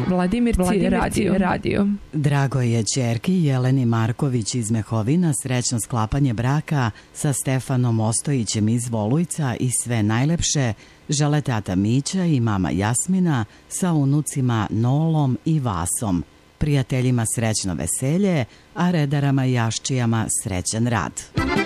Vladimirci radio. Drago je ćerki Jeleni Marković iz Mehovina srećno sklapanje braka sa Stefanom Ostojićem iz Volujca i sve najlepše žele tata Mića i mama Jasmina sa unucima Nolom i Vasom. Prijateljima srećno veselje, a redarama i jaščijama srećan rad.